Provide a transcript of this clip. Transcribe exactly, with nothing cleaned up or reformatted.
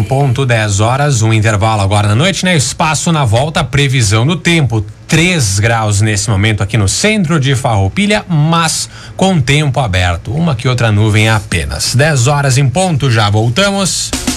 ponto, dez horas, um intervalo agora na noite, né? Espaço na volta, previsão do tempo. três graus nesse momento aqui no centro de Farroupilha, mas com tempo aberto. Uma que outra nuvem apenas. dez horas em ponto, já voltamos.